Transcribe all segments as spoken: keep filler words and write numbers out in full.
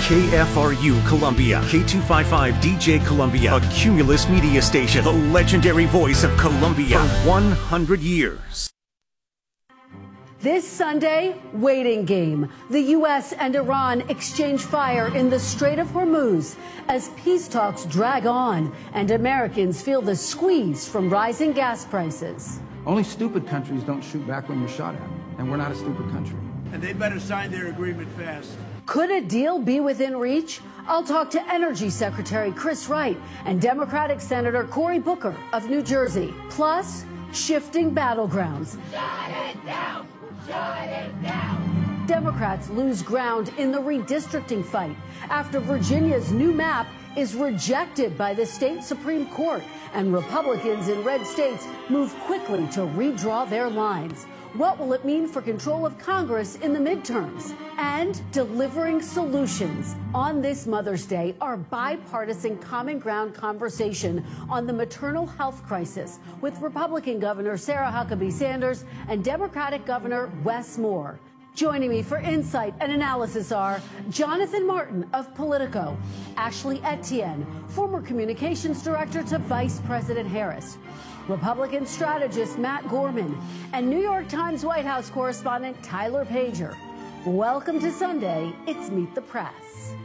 K F R U Columbia, K two fifty-five D J Columbia, a Cumulus media station, the legendary voice of Columbia for one hundred years. This Sunday, waiting game. The U S and Iran exchange fire in the Strait of Hormuz as peace talks drag on and Americans feel the squeeze from rising gas prices. Only stupid countries don't shoot back when you're shot at, and we're not a stupid country. And they better sign their agreement fast. Could a deal be within reach? I'll talk to Energy Secretary Chris Wright and Democratic Senator Cory Booker of New Jersey. Plus, shifting battlegrounds. Shut it down! Shut it down! Democrats lose ground in the redistricting fight after Virginia's new map is rejected by the state Supreme Court, and Republicans in red states move quickly to redraw their lines. What will it mean for control of Congress in the midterms? And delivering solutions. On this Mother's Day, our bipartisan common ground conversation on the maternal health crisis with Republican Governor Sarah Huckabee Sanders and Democratic Governor Wes Moore. Joining me for insight and analysis are Jonathan Martin of Politico, Ashley Etienne, former communications director to Vice President Harris, Republican strategist Matt Gorman, and New York Times White House correspondent Tyler Pager. Welcome to Sunday. It's Meet the Press.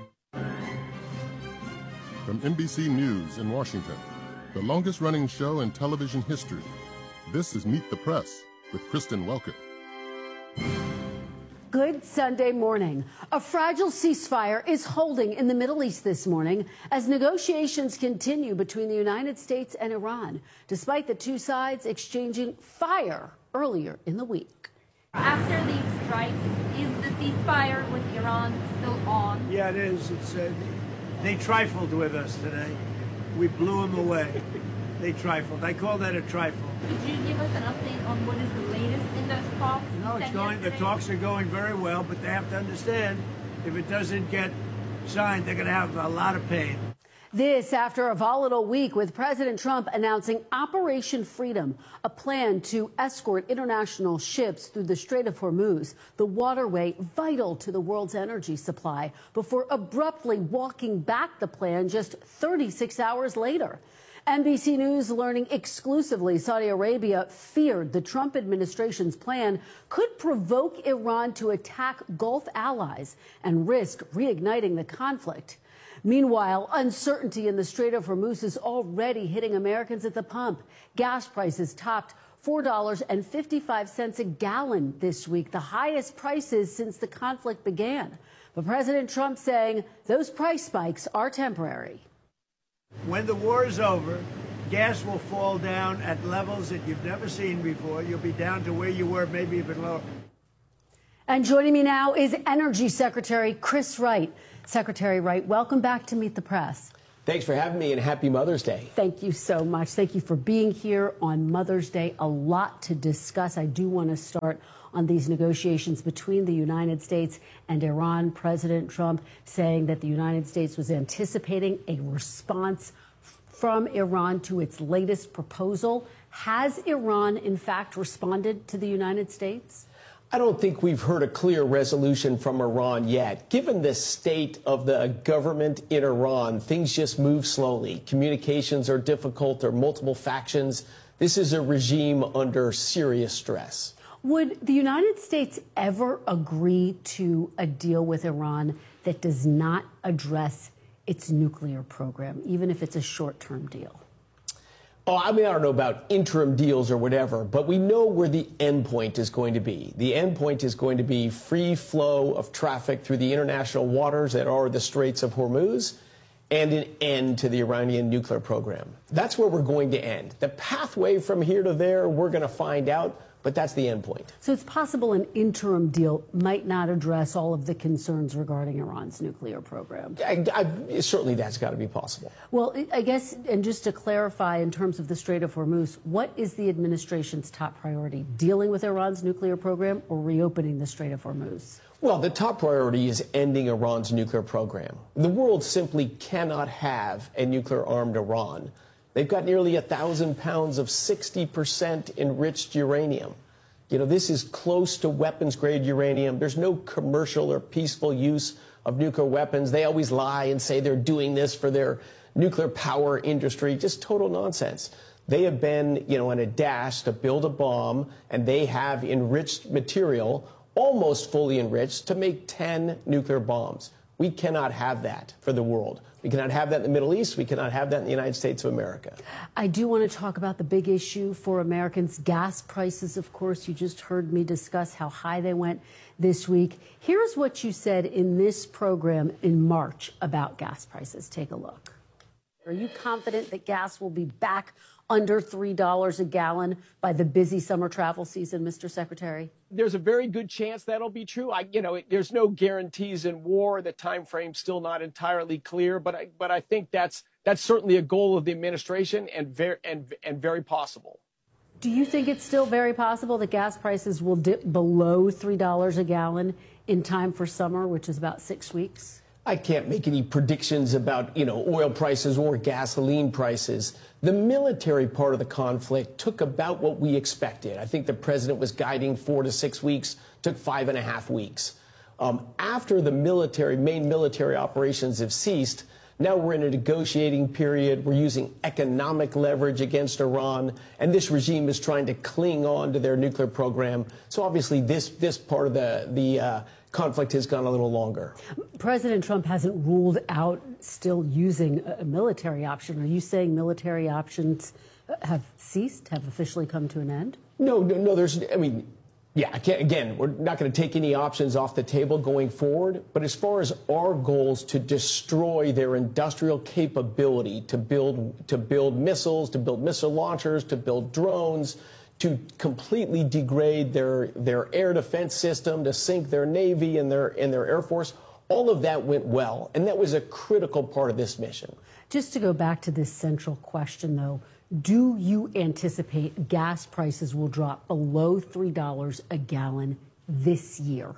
From N B C News in Washington, the longest-running show in television history, this is Meet the Press with Kristen Welker. Good Sunday morning. A fragile ceasefire is holding in the Middle East this morning as negotiations continue between the United States and Iran, despite the two sides exchanging fire earlier in the week. After these strikes, is the ceasefire with Iran still on? Yeah, it is. It's, uh, they trifled with us today. We blew them away. They trifled. I call that a trifle. Could you give us an update on what is the latest in those talks? No, it's going. The talks are going very well, but they have to understand if it doesn't get signed, they're going to have a lot of pain. This after a volatile week with President Trump announcing Operation Freedom, a plan to escort international ships through the Strait of Hormuz, the waterway vital to the world's energy supply, before abruptly walking back the plan just thirty-six hours later. N B C News learning exclusively Saudi Arabia feared the Trump administration's plan could provoke Iran to attack Gulf allies and risk reigniting the conflict. Meanwhile, uncertainty in the Strait of Hormuz is already hitting Americans at the pump. Gas prices topped four dollars and fifty-five cents a gallon this week, the highest prices since the conflict began. But President Trump saying those price spikes are temporary. When the war is over, gas will fall down at levels that you've never seen before. You'll be down to where you were, maybe even lower. And joining me now is Energy Secretary Chris Wright. Secretary Wright, welcome back to Meet the Press. Thanks for having me, and happy Mother's Day. Thank you so much. Thank you for being here on Mother's Day. A lot to discuss. I do want to start on these negotiations between the United States and Iran. President Trump saying that the United States was anticipating a response from Iran to its latest proposal. Has Iran, in fact, responded to the United States? I don't think we've heard a clear resolution from Iran yet. Given the state of the government in Iran, things just move slowly. Communications are difficult. There are multiple factions. This is a regime under serious stress. Would the United States ever agree to a deal with Iran that does not address its nuclear program, even if it's a short-term deal? Oh, I mean, I don't know about interim deals or whatever, but we know where the end point is going to be. The end point is going to be free flow of traffic through the international waters that are the Straits of Hormuz and an end to the Iranian nuclear program. That's where we're going to end. The pathway from here to there, we're going to find out. But that's the end point. So it's possible an interim deal might not address all of the concerns regarding Iran's nuclear program. I, I, certainly that's got to be possible. Well, I guess, and just to clarify in terms of the Strait of Hormuz, what is the administration's top priority? Dealing with Iran's nuclear program or reopening the Strait of Hormuz? Well, the top priority is ending Iran's nuclear program. The world simply cannot have a nuclear-armed Iran. They've got nearly a thousand pounds of sixty percent enriched uranium. You know, this is close to weapons-grade uranium. There's no commercial or peaceful use of nuclear weapons. They always lie and say they're doing this for their nuclear power industry. Just total nonsense. They have been, you know, on a dash to build a bomb, and they have enriched material, almost fully enriched, to make ten nuclear bombs. We cannot have that for the world. We cannot have that in the Middle East. We cannot have that in the United States of America. I do want to talk about the big issue for Americans, gas prices, of course. You just heard me discuss how high they went this week. Here's what you said in this program in March about gas prices. Take a look. Are you confident that gas will be back under three dollars a gallon by the busy summer travel season, Mister Secretary? There's a very good chance that'll be true. I, you know, it, there's no guarantees in war. The time frame's still not entirely clear, but I, but I think that's that's certainly a goal of the administration and very and and very possible. Do you think it's still very possible that gas prices will dip below three dollars a gallon in time for summer, which is about six weeks? I can't make any predictions about, you know, oil prices or gasoline prices. The military part of the conflict took about what we expected. I think the president was guiding four to six weeks, took five and a half weeks. Um, after the military, main military operations have ceased, now we're in a negotiating period. We're using economic leverage against Iran, and this regime is trying to cling on to their nuclear program. So obviously this, this part of the, the uh, conflict has gone a little longer. President Trump hasn't ruled out still using a military option. Are you saying military options have ceased, have officially come to an end? No, no, no. There's, I mean, yeah, I can't, again, we're not going to take any options off the table going forward. But as far as our goals to destroy their industrial capability to build, to build missiles, to build missile launchers, to build drones, to completely degrade their, their air defense system, to sink their Navy and their, and their Air Force, all of that went well. And that was a critical part of this mission. Just to go back to this central question, though, do you anticipate gas prices will drop below three dollars a gallon this year?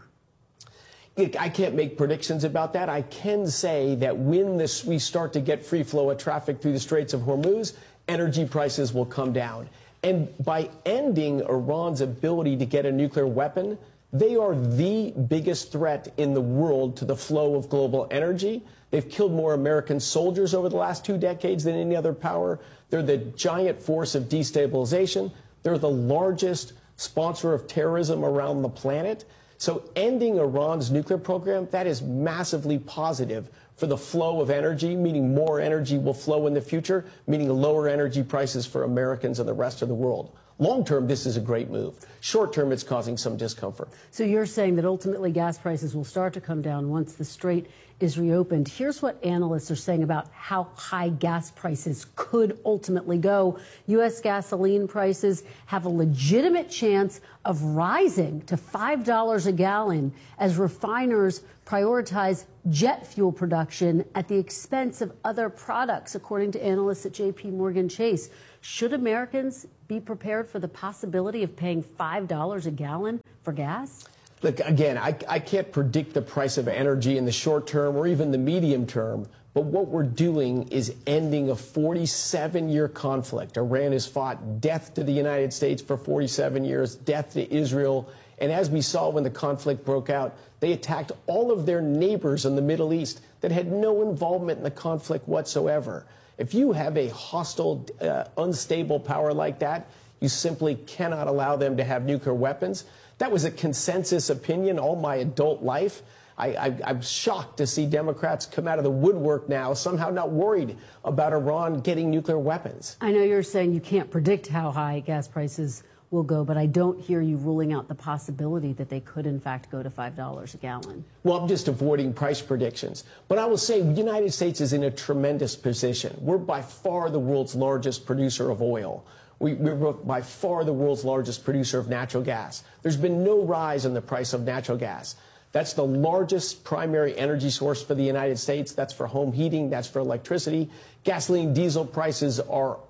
I can't make predictions about that. I can say that when this, we start to get free flow of traffic through the Straits of Hormuz, energy prices will come down. And by ending Iran's ability to get a nuclear weapon, they are the biggest threat in the world to the flow of global energy. They've killed more American soldiers over the last two decades than any other power. They're the giant force of destabilization. They're the largest sponsor of terrorism around the planet. So ending Iran's nuclear program, that is massively positive for the flow of energy, meaning more energy will flow in the future, meaning lower energy prices for Americans and the rest of the world. Long term, this is a great move. Short term, it's causing some discomfort. So you're saying that ultimately gas prices will start to come down once the Strait is reopened. Here's what analysts are saying about how high gas prices could ultimately go. U S gasoline prices have a legitimate chance of rising to five dollars a gallon as refiners prioritize jet fuel production at the expense of other products, according to analysts at J P Morgan Chase. Should Americans be prepared for the possibility of paying five dollars a gallon for gas? Look, again, I, I can't predict the price of energy in the short term or even the medium term, but what we're doing is ending a forty-seven year conflict. Iran has fought death to the United States for forty-seven years, death to Israel, and as we saw when the conflict broke out, they attacked all of their neighbors in the Middle East that had no involvement in the conflict whatsoever. If you have a hostile, uh, unstable power like that, you simply cannot allow them to have nuclear weapons. That was a consensus opinion all my adult life. I, I, I'm shocked to see Democrats come out of the woodwork now, somehow not worried about Iran getting nuclear weapons. I know you're saying you can't predict how high gas prices will go, but I don't hear you ruling out the possibility that they could, in fact, go to five dollars a gallon. Well, I'm just avoiding price predictions. But I will say the United States is in a tremendous position. We're by far the world's largest producer of oil. We, we're by far the world's largest producer of natural gas. There's been no rise in the price of natural gas. That's the largest primary energy source for the United States. That's for home heating. That's for electricity. Gasoline, diesel prices are up.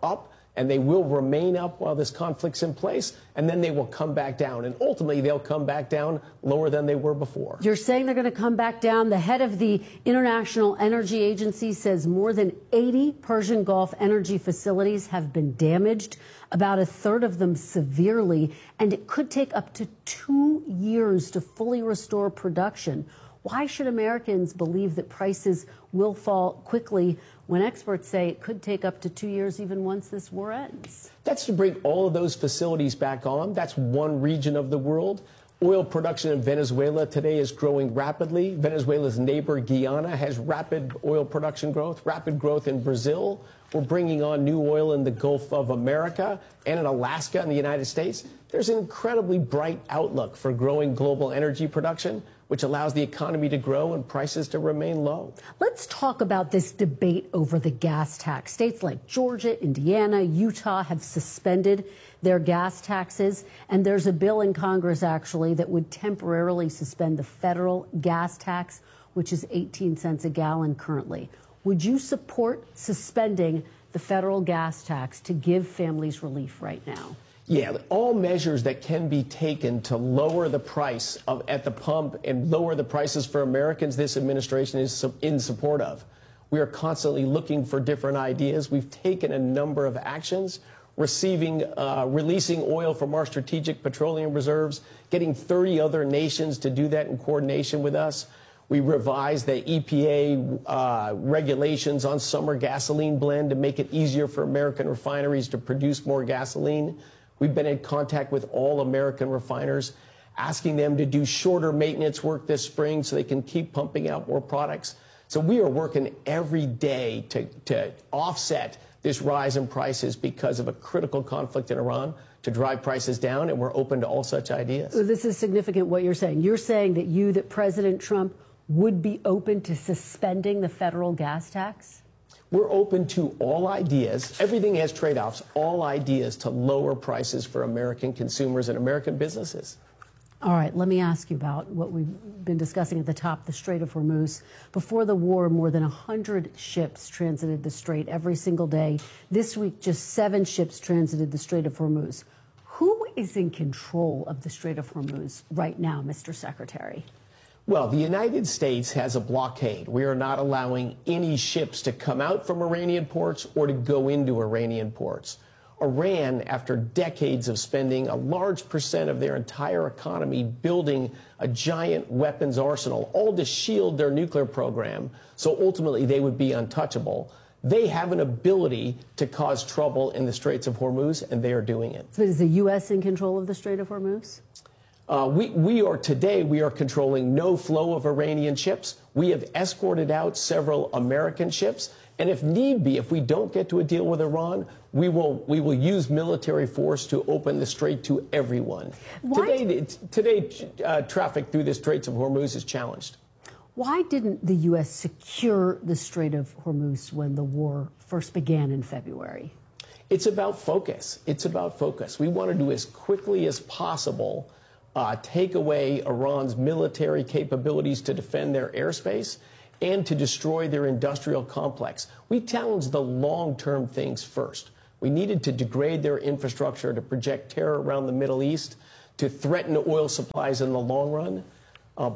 and they will remain up while this conflict's in place, and then they will come back down. And ultimately, they'll come back down lower than they were before. You're saying they're going to come back down. The head of the International Energy Agency says more than eighty Persian Gulf energy facilities have been damaged, about a third of them severely, and it could take up to two years to fully restore production. Why should Americans believe that prices will fall quickly when experts say it could take up to two years even once this war ends? That's to bring all of those facilities back on. That's one region of the world. Oil production in Venezuela today is growing rapidly. Venezuela's neighbor, Guyana, has rapid oil production growth, rapid growth in Brazil. We're bringing on new oil in the Gulf of America and in Alaska in the United States. There's an incredibly bright outlook for growing global energy production, which allows the economy to grow and prices to remain low. Let's talk about this debate over the gas tax. States like Georgia, Indiana, Utah have suspended their gas taxes, and there's a bill in Congress, actually, that would temporarily suspend the federal gas tax, which is eighteen cents a gallon currently. Would you support suspending the federal gas tax to give families relief right now? Yeah, all measures that can be taken to lower the price of, at the pump and lower the prices for Americans, this administration is in support of. We are constantly looking for different ideas. We've taken a number of actions, receiving, uh, releasing oil from our strategic petroleum reserves, getting thirty other nations to do that in coordination with us. We revised the E P A uh, regulations on summer gasoline blend to make it easier for American refineries to produce more gasoline. We've been in contact with all American refiners, asking them to do shorter maintenance work this spring so they can keep pumping out more products. So we are working every day to, to offset this rise in prices because of a critical conflict in Iran, to drive prices down, and we're open to all such ideas. This is significant what you're saying. You're saying that you, that President Trump would be open to suspending the federal gas tax? We're open to all ideas. Everything has trade-offs, all ideas to lower prices for American consumers and American businesses. All right, let me ask you about what we've been discussing at the top, the Strait of Hormuz. Before the war, more than one hundred ships transited the strait every single day. This week, just seven ships transited the Strait of Hormuz. Who is in control of the Strait of Hormuz right now, Mister Secretary? Well, the United States has a blockade. We are not allowing any ships to come out from Iranian ports or to go into Iranian ports. Iran, after decades of spending a large percent of their entire economy building a giant weapons arsenal, all to shield their nuclear program, so ultimately they would be untouchable, they have an ability to cause trouble in the Straits of Hormuz, and they are doing it. So is the U S in control of the Strait of Hormuz? Uh, we, we are today, we are controlling no flow of Iranian ships. We have escorted out several American ships. And if need be, if we don't get to a deal with Iran, we will, we will use military force to open the strait to everyone. Why? Today, today uh, traffic through the Straits of Hormuz is challenged. Why didn't the U S secure the Strait of Hormuz when the war first began in February? It's about focus. It's about focus. We want to do as quickly as possible Uh, take away Iran's military capabilities to defend their airspace and to destroy their industrial complex. We challenged the long-term things first. We needed to degrade their infrastructure, to project terror around the Middle East, to threaten oil supplies in the long run. Uh,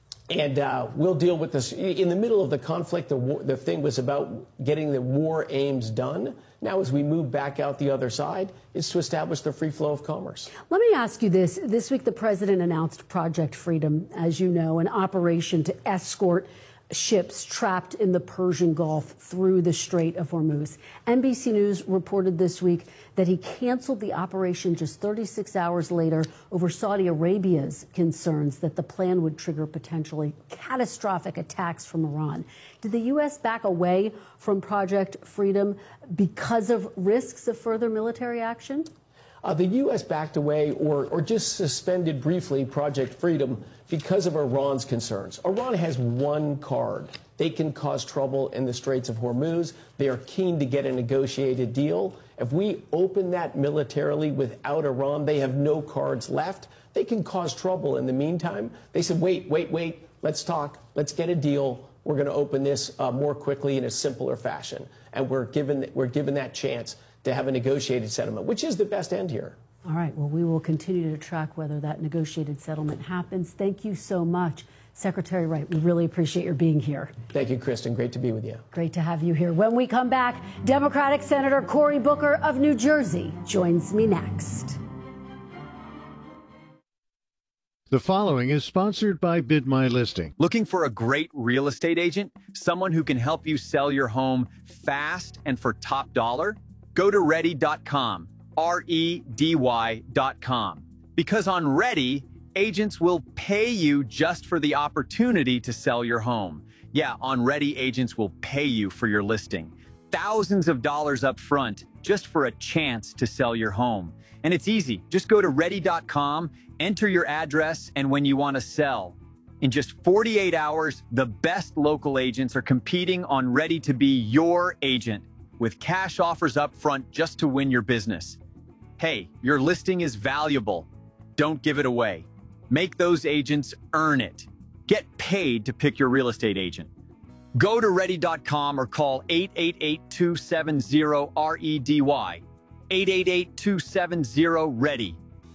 and uh, we'll deal with this. In the middle of the conflict, the, war, the thing was about getting the war aims done. Now, as we move back out the other side, it's to establish the free flow of commerce. Let me ask you this. This week, the president announced Project Freedom, as you know, an operation to escort ships trapped in the Persian Gulf through the Strait of Hormuz. N B C News reported this week that he canceled the operation just thirty-six hours later over Saudi Arabia's concerns that the plan would trigger potentially catastrophic attacks from Iran. Did the U S back away from Project Freedom because of risks of further military action? Uh, the U S backed away or, or just suspended briefly Project Freedom because of Iran's concerns. Iran has one card. They can cause trouble in the Straits of Hormuz. They are keen to get a negotiated deal. If we open that militarily without Iran, they have no cards left. They can cause trouble in the meantime. They said, wait, wait, wait, let's talk. Let's get a deal. We're going to open this uh, more quickly in a simpler fashion. And we're given, we're given that chance to have a negotiated settlement, which is the best end here. All right. Well, we will continue to track whether that negotiated settlement happens. Thank you so much, Secretary Wright. We really appreciate your being here. Thank you, Kristen. Great to be with you. Great to have you here. When we come back, Democratic Senator Cory Booker of New Jersey joins me next. The following is sponsored by Bid My Listing. Looking for a great real estate agent? Someone who can help you sell your home fast and for top dollar? Go to ready dot com, R E D Y dot com. Because on Ready, agents will pay you just for the opportunity to sell your home. Yeah, on Ready, agents will pay you for your listing. Thousands of dollars up front just for a chance to sell your home. And it's easy. Just go to ready dot com, enter your address, and when you want to sell. In just forty-eight hours, the best local agents are competing on Ready to be your agent with cash offers up front just to win your business. Hey, your listing is valuable. Don't give it away. Make those agents earn it. Get paid to pick your real estate agent. Go to ready dot com or call eight eight eight, two seven zero, R E D Y. eight eight eight, two seven zero, READY.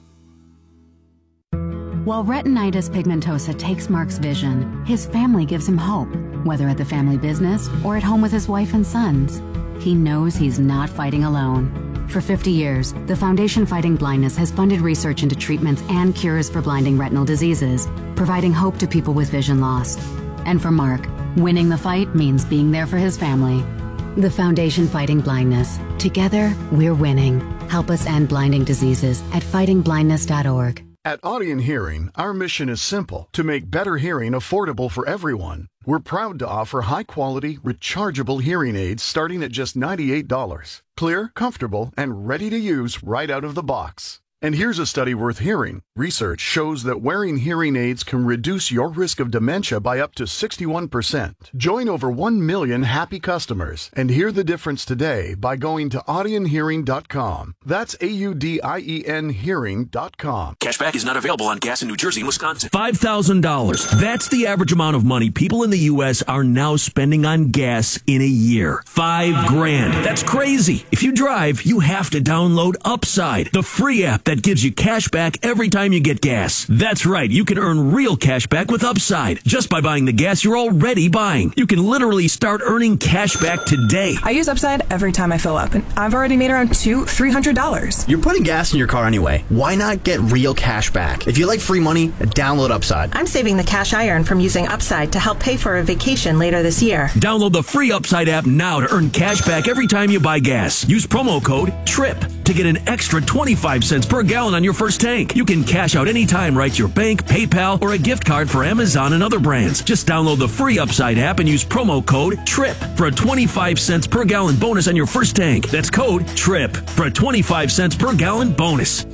While retinitis pigmentosa takes Mark's vision, his family gives him hope, whether at the family business or at home with his wife and sons. He knows he's not fighting alone. For fifty years, the Foundation Fighting Blindness has funded research into treatments and cures for blinding retinal diseases, providing hope to people with vision loss. And for Mark, winning the fight means being there for his family. The Foundation Fighting Blindness. Together, we're winning. Help us end blinding diseases at fighting blindness dot org. At Audien Hearing, our mission is simple: to make better hearing affordable for everyone. We're proud to offer high-quality, rechargeable hearing aids starting at just ninety-eight dollars. Clear, comfortable, and ready to use right out of the box. And here's a study worth hearing. Research shows that wearing hearing aids can reduce your risk of dementia by up to sixty-one percent. Join over one million happy customers and hear the difference today by going to audien hearing dot com. That's A U D I E N hearing dot com. Cashback is not available on gas in New Jersey and Wisconsin. five thousand dollars. That's the average amount of money people in the U S are now spending on gas in a year. Five grand. That's crazy. If you drive, you have to download Upside, the free app that gives you cash back every time you get gas. That's right. You can earn real cash back with Upside just by buying the gas you're already buying. You can literally start earning cash back today. I use Upside every time I fill up, and I've already made around two, three hundred dollars. You're putting gas in your car anyway. Why not get real cash back? If you like free money, download Upside. I'm saving the cash I earn from using Upside to help pay for a vacation later this year. Download the free Upside app now to earn cash back every time you buy gas. Use promo code TRIP to get an extra twenty-five cents per gallon on your first tank. You can cash out anytime right to your bank, PayPal, or a gift card for Amazon and other brands. Just download the free Upside app and use promo code TRIP for a twenty-five cents per gallon bonus on your first tank. That's code TRIP for a twenty-five cents per gallon bonus.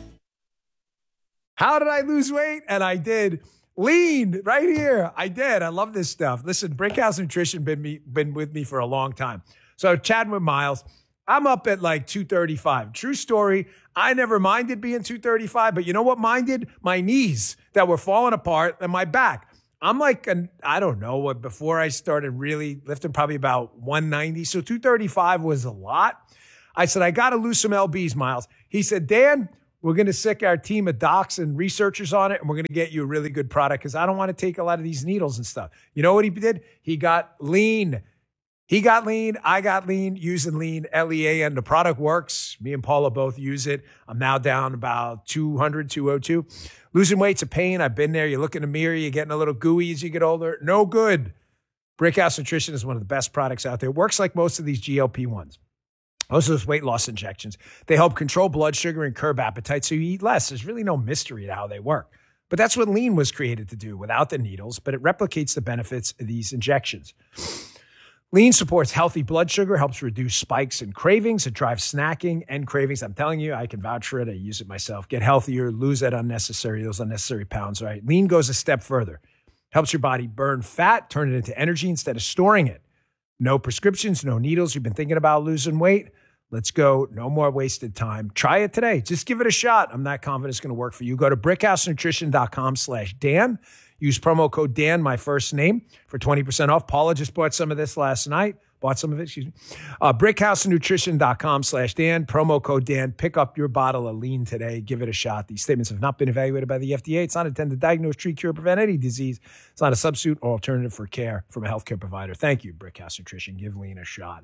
How did I lose weight? And I did. Lean right here. I did. I love this stuff. Listen, Brickhouse Nutrition been me been with me for a long time. So chatting with Miles, I'm up at like two thirty-five. True story. I never minded being two thirty-five, but you know what minded? My knees that were falling apart and my back. I'm like, an, I don't know what, before I started really lifting, probably about one ninety. So two thirty-five was a lot. I said, I got to lose some L Bs, Miles. He said, Dan, we're going to sick our team of docs and researchers on it, and we're going to get you a really good product because I don't want to take a lot of these needles and stuff. You know what he did? He got lean. He got lean. I got lean using lean, L E A N. The product works. Me and Paula both use it. I'm now down about two hundred, two oh two. Losing weight's a pain. I've been there. You look in the mirror, you're getting a little gooey as you get older. No good. Brickhouse Nutrition is one of the best products out there. It works like most of these G L P ones. Most of those weight loss injections. They help control blood sugar and curb appetite so you eat less. There's really no mystery to how they work. But that's what lean was created to do without the needles, but it replicates the benefits of these injections. Lean supports healthy blood sugar, helps reduce spikes and cravings. It drives snacking and cravings. I'm telling you, I can vouch for it. I use it myself. Get healthier, lose that unnecessary, those unnecessary pounds, right? Lean goes a step further. Helps your body burn fat, turn it into energy instead of storing it. No prescriptions, no needles. You've been thinking about losing weight? Let's go. No more wasted time. Try it today. Just give it a shot. I'm not confident it's going to work for you. Go to brickhousenutrition.com slash Dan. Use promo code Dan, my first name, for twenty percent off. Paula just bought some of this last night. Bought some of it, excuse me. Uh, brickhousenutrition.com slash Dan, promo code Dan. Pick up your bottle of lean today. Give it a shot. These statements have not been evaluated by the F D A. It's not intended to diagnose, treat, cure, prevent any disease. It's not a substitute or alternative for care from a healthcare provider. Thank you, Brickhouse Nutrition. Give lean a shot.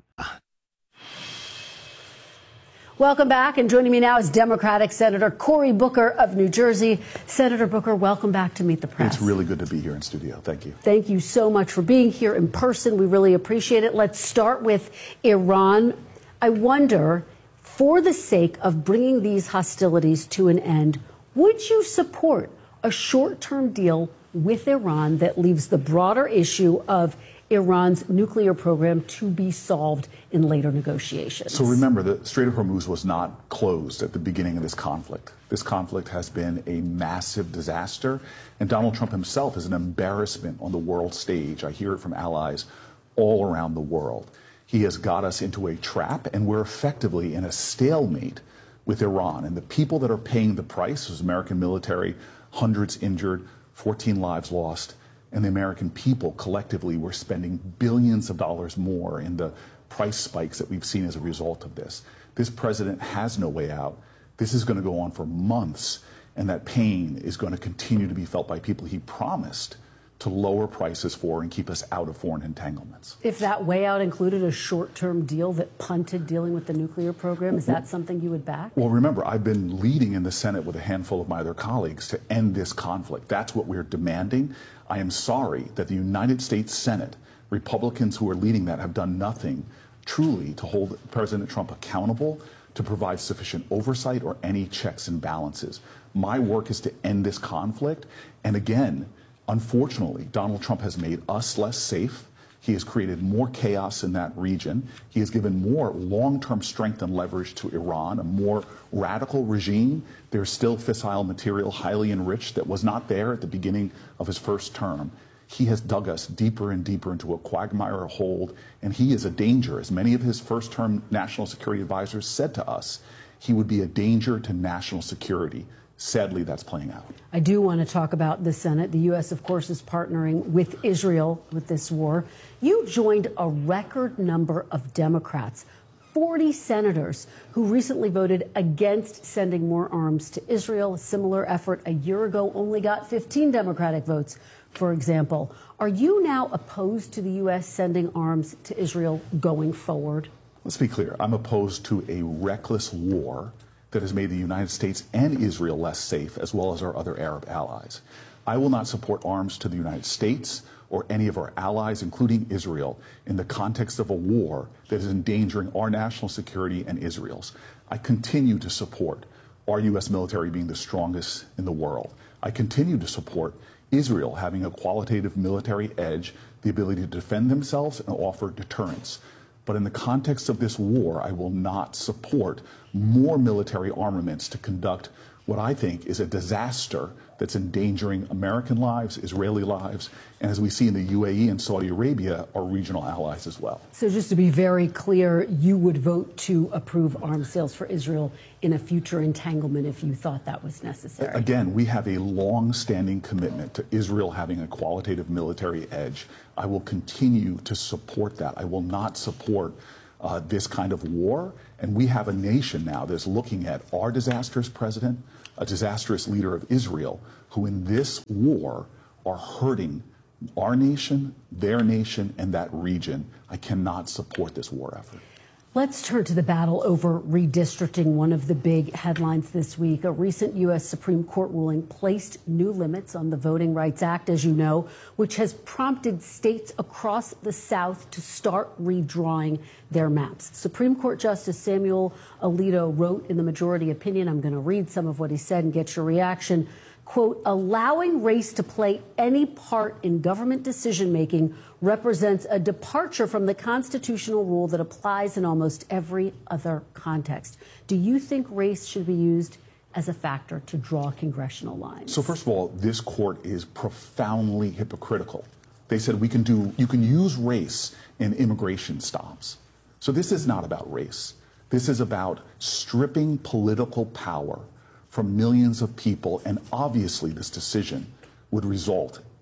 Welcome back, and joining me now is Democratic Senator Cory Booker of New Jersey. Senator Booker, welcome back to Meet the Press. It's really good to be here in studio. Thank you. Thank you so much for being here in person. We really appreciate it. Let's start with Iran. I wonder, for the sake of bringing these hostilities to an end, would you support a short-term deal with Iran that leaves the broader issue of Iran's nuclear program to be solved in later negotiations? So remember, the Strait of Hormuz was not closed at the beginning of this conflict. This conflict has been a massive disaster, and Donald Trump himself is an embarrassment on the world stage. I hear it from allies all around the world. He has got us into a trap, and we're effectively in a stalemate with Iran. And the people that are paying the price is American military, hundreds injured, fourteen lives lost. And the American people collectively were spending billions of dollars more in the price spikes that we've seen as a result of this. This president has no way out. This is going to go on for months, and that pain is going to continue to be felt by people he promised to lower prices for and keep us out of foreign entanglements. If that way out included a short-term deal that punted dealing with the nuclear program, is that something you would back? Well, remember, I've been leading in the Senate with a handful of my other colleagues to end this conflict. That's what we're demanding. I am sorry that the United States Senate, Republicans who are leading that, have done nothing truly to hold President Trump accountable, to provide sufficient oversight or any checks and balances. My work is to end this conflict. And again, unfortunately, Donald Trump has made us less safe. He has created more chaos in that region. He has given more long-term strength and leverage to Iran, a more radical regime. There's still fissile material, highly enriched, that was not there at the beginning of his first term. He has dug us deeper and deeper into a quagmire hold, and he is a danger. As many of his first-term national security advisors said to us, he would be a danger to national security. Sadly, that's playing out. I do want to talk about the Senate. The U S, of course, is partnering with Israel with this war. You joined a record number of Democrats, forty senators, who recently voted against sending more arms to Israel. A similar effort a year ago only got fifteen Democratic votes, for example. Are you now opposed to the U S sending arms to Israel going forward? Let's be clear. I'm opposed to a reckless war that has made the United States and Israel less safe, as well as our other Arab allies. I will not support arms to the United States or any of our allies, including Israel, in the context of a war that is endangering our national security and Israel's. I continue to support our U S military being the strongest in the world. I continue to support Israel having a qualitative military edge, the ability to defend themselves and offer deterrence. But in the context of this war, I will not support more military armaments to conduct what I think is a disaster that's endangering American lives, Israeli lives, and as we see in the U A E and Saudi Arabia, our regional allies as well. So just to be very clear, you would vote to approve arms sales for Israel in a future entanglement if you thought that was necessary? Again, we have a long-standing commitment to Israel having a qualitative military edge. I will continue to support that. I will not support uh, this kind of war. And we have a nation now that's looking at our disastrous president, a disastrous leader of Israel, who in this war are hurting our nation, their nation, and that region. I cannot support this war effort. Let's turn to the battle over redistricting, one of the big headlines this week. A recent U S Supreme Court ruling placed new limits on the Voting Rights Act, as you know, which has prompted states across the South to start redrawing their maps. Supreme Court Justice Samuel Alito wrote in the majority opinion, I'm going to read some of what he said and get your reaction, quote, allowing race to play any part in government decision-making represents a departure from the constitutional rule that applies in almost every other context. Do you think race should be used as a factor to draw congressional lines? So first of all, this court is profoundly hypocritical. They said we can do, you can use race in immigration stops. So this is not about race. This is about stripping political power from millions of people, and obviously this decision would result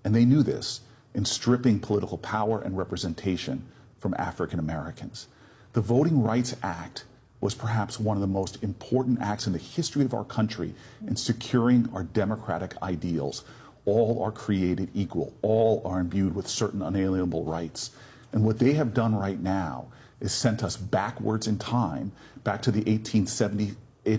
and they knew this, in stripping political power and representation from African Americans. The Voting Rights Act was perhaps one of the most important acts in the history of our country in securing our democratic ideals. All are created equal. All are imbued with certain unalienable rights. And what they have done right now is sent us backwards in time, back to the eighteen seventies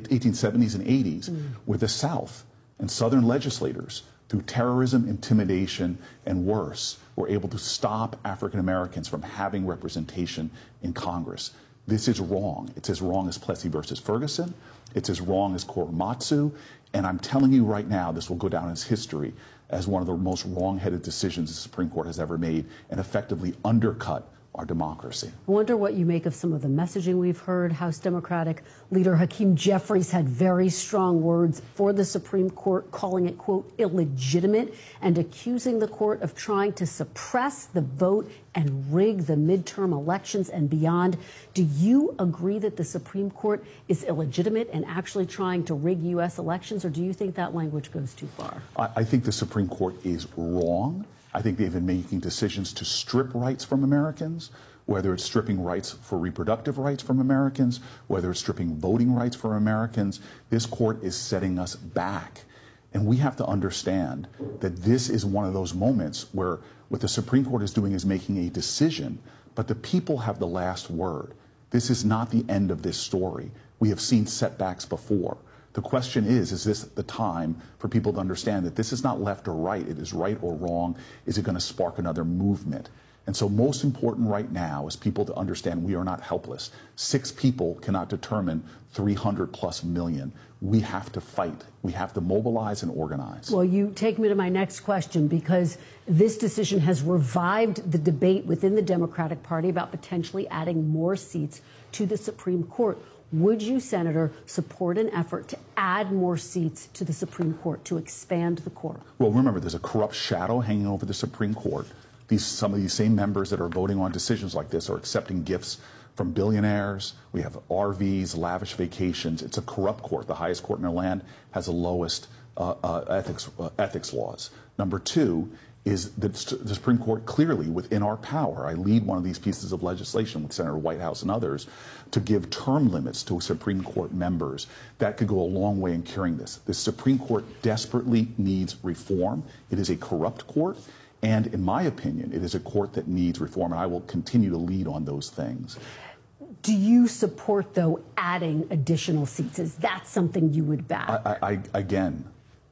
and eighties, mm. where the South and Southern legislators, through terrorism, intimidation, and worse, were able to stop African Americans from having representation in Congress. This is wrong. It's as wrong as Plessy versus Ferguson. It's as wrong as Korematsu. And I'm telling you right now, this will go down as history as one of the most wrong-headed decisions the Supreme Court has ever made, and effectively undercut our democracy. I wonder what you make of some of the messaging we've heard. House Democratic leader Hakeem Jeffries had very strong words for the Supreme Court, calling it, quote, illegitimate, and accusing the court of trying to suppress the vote and rig the midterm elections and beyond. Do you agree that the Supreme Court is illegitimate and actually trying to rig U S elections, or do you think that language goes too far? I, I think the Supreme Court is wrong. I think they've been making decisions to strip rights from Americans, whether it's stripping rights for reproductive rights from Americans, whether it's stripping voting rights from Americans. This court is setting us back. And we have to understand that this is one of those moments where what the Supreme Court is doing is making a decision, but the people have the last word. This is not the end of this story. We have seen setbacks before. The question is, is this the time for people to understand that this is not left or right, it is right or wrong? Is it going to spark another movement? And so most important right now is people to understand we are not helpless. Six people cannot determine three hundred plus million. We have to fight. We have to mobilize and organize. Well, you take me to my next question, because this decision has revived the debate within the Democratic Party about potentially adding more seats to the Supreme Court. Would you, Senator, support an effort to add more seats to the Supreme Court, to expand the court? Well, remember, there's a corrupt shadow hanging over the Supreme Court. These, some of these same members that are voting on decisions like this are accepting gifts from billionaires. We have R Vs, lavish vacations. It's a corrupt court. The highest court in our land has the lowest uh, uh, ethics, uh, ethics laws. Number two is that the Supreme Court clearly within our power. I lead one of these pieces of legislation with Senator Whitehouse and others to give term limits to Supreme Court members. That could go a long way in curing this. The Supreme Court desperately needs reform. It is a corrupt court. And in my opinion, it is a court that needs reform, and I will continue to lead on those things. Do you support, though, adding additional seats? Is that something you would back? I, I, again,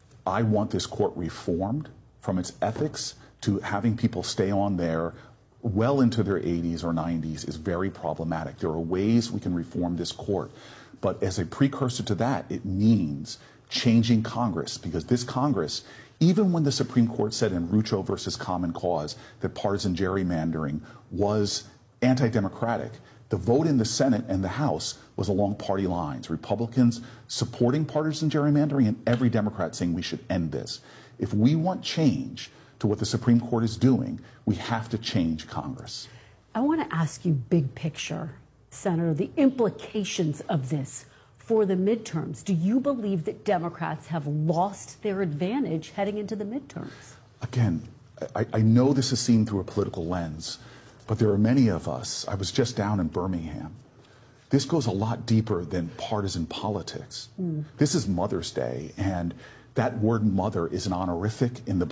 I want this court reformed from its ethics to having people stay on there well into their eighties or nineties is very problematic. There are ways we can reform this court. But as a precursor to that, it means changing Congress, because this Congress, even when the Supreme Court said in Rucho versus Common Cause that partisan gerrymandering was anti-democratic, the vote in the Senate and the House was along party lines. Republicans supporting partisan gerrymandering and every Democrat saying we should end this. If we want change to what the Supreme Court is doing, we have to change Congress. I want to ask you big picture, Senator, the implications of this for the midterms. Do you believe that Democrats have lost their advantage heading into the midterms? Again, I, I know this is seen through a political lens, but there are many of us. I was just down in Birmingham. This goes a lot deeper than partisan politics. Mm. This is Mother's Day, and that word mother is an honorific in the